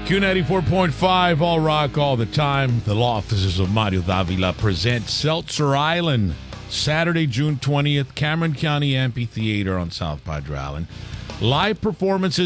Q94.5, all rock, all the time. The law offices of Mario Davila present Seltzer Island, Saturday, June 20th, Cameron County Amphitheater on South Padre Island. Live performances